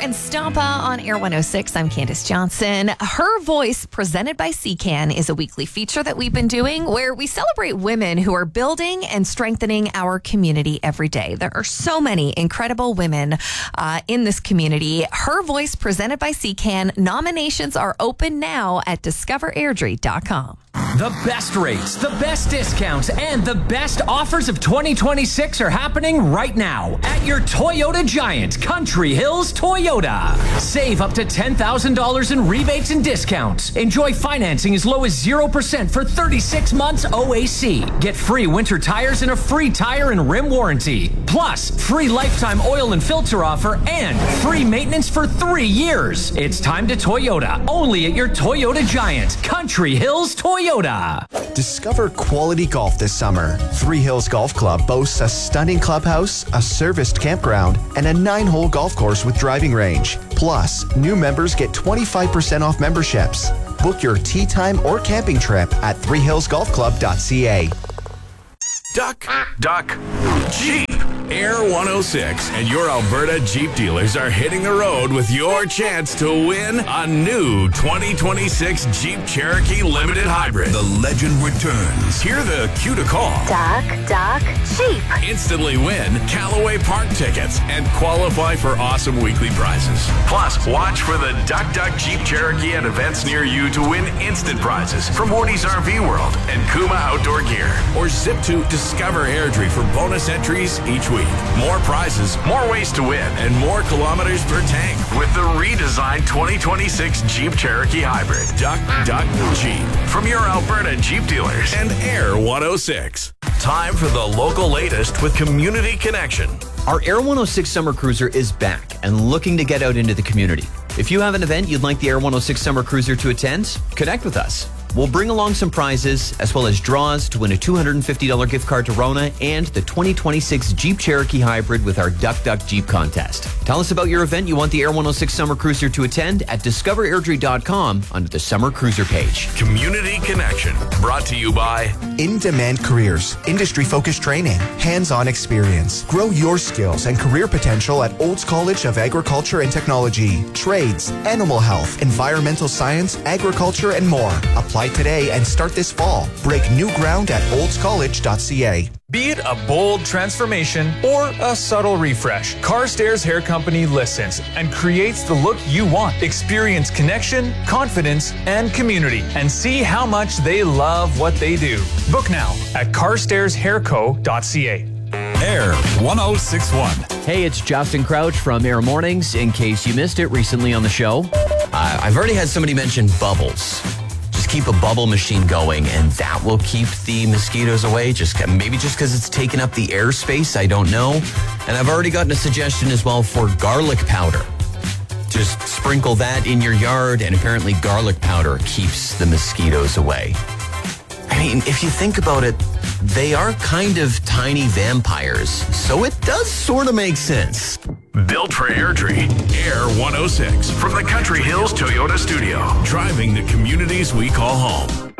and Stompa on Air 106. I'm Candace Johnson. Her Voice, presented by CCAN, is a weekly feature that we've been doing where we celebrate women who are building and strengthening our community every day. There are so many incredible women in this community. Her Voice, presented by CCAN. Nominations are open now at discoverairdrie.com. The best rates, the best discounts, and the best offers of 2026 are happening right now at your Toyota Giant, Country Hills Toyota. Save up to $10,000 in rebates and discounts. Enjoy financing as low as 0% for 36 months OAC. Get free winter tires and a free tire and rim warranty. Plus, free lifetime oil and filter offer and free maintenance for 3 years. It's time to Toyota, only at your Toyota Giant, Country Hills Toyota. Discover quality golf this summer. Three Hills Golf Club boasts a stunning clubhouse, a serviced campground, and a 9-hole golf course with driving range. Plus, new members get 25% off memberships. Book your tee time or camping trip at threehillsgolfclub.ca. Duck, Jeep. Air 106 and your Alberta Jeep dealers are hitting the road with your chance to win a new 2026 Jeep Cherokee Limited Hybrid. The legend returns. Hear the cue to call. Duck, Jeep. Instantly win Callaway Park tickets and qualify for awesome weekly prizes. Plus, watch for the Duck Jeep Cherokee at events near you to win instant prizes from Woody's RV World and Kuma Outdoor Gear. Or zip to Discover Airdrie for bonus entries each week. More prizes, more ways to win, and more kilometers per tank with the redesigned 2026 Jeep Cherokee Hybrid. Duck Jeep. From your Alberta Jeep dealers and Air 106. Time for the local latest with Community Connection. Our Air 106 Summer Cruiser is back and looking to get out into the community. If you have an event you'd like the Air 106 Summer Cruiser to attend, connect with us. We'll bring along some prizes, as well as draws to win a $250 gift card to Rona and the 2026 Jeep Cherokee Hybrid with our Duck Jeep contest. Tell us about your event you want the Air 106 Summer Cruiser to attend at discoverairdrie.com under the Summer Cruiser page. Community Connection, brought to you by In-demand careers, industry-focused training, hands-on experience. Grow your skills and career potential at Olds College of Agriculture and Technology, trades, animal health, environmental science, agriculture, and more. Apply today and start this fall. Break new ground at oldscollege.ca. Be it a bold transformation or a subtle refresh, Carstairs Hair Company listens and creates the look you want. Experience connection, confidence, and community, and see how much they love what they do. Book now at carstairshairco.ca. Air 1061. Hey, it's Justin Crouch from Air Mornings. In case you missed it recently on the show, I've already had somebody mention bubbles. Just keep a bubble machine going, and that will keep the mosquitoes away. Maybe just because it's taken up the airspace, I don't know. And I've already gotten a suggestion as well for garlic powder. Just sprinkle that in your yard, and apparently garlic powder keeps the mosquitoes away. I mean, if you think about it, they are kind of tiny vampires, so it does sort of make sense. Built for Airdrie, Air 106 from the Country Hills Toyota Studio, driving the communities we call home.